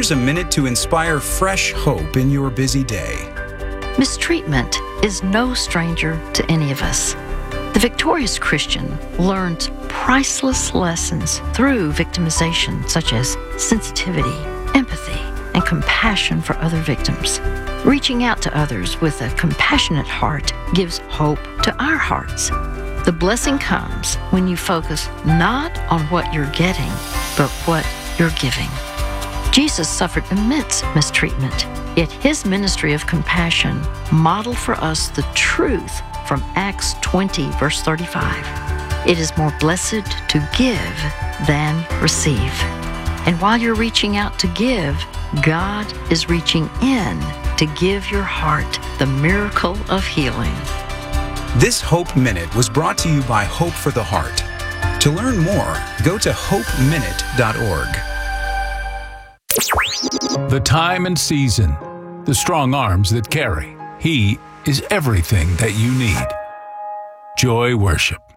Here's a minute to inspire fresh hope in your busy day. Mistreatment is no stranger to any of us. The victorious Christian learns priceless lessons through victimization, such as sensitivity, empathy, and compassion for other victims. Reaching out to others with a compassionate heart gives hope to our hearts. The blessing comes when you focus not on what you're getting, but what you're giving. Jesus suffered immense mistreatment, yet his ministry of compassion modeled for us the truth from Acts 20, verse 35. It is more blessed to give than receive. And while you're reaching out to give, God is reaching in to give your heart the miracle of healing. This Hope Minute was brought to you by Hope for the Heart. To learn more, go to hopeminute.org. The time and season, the strong arms that carry. He is everything that you need. Joy Worship.